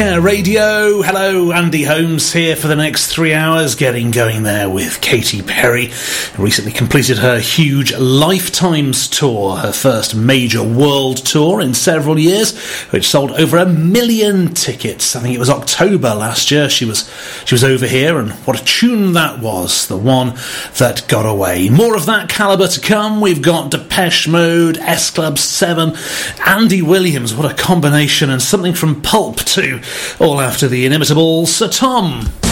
Radio. Hello, Andy Holmes here for the next 3 hours, getting going there with Katy Perry, who recently completed her huge Lifetimes tour, her first major world tour in several years, which sold over 1 million tickets. I think it was October last year she was over here, and what a tune that was, the one that got away. More of that calibre to come. We've got Depeche Mode, S Club 7, Andy Williams, what a combination, and something from Pulp too. All after the inimitable Sir Tom.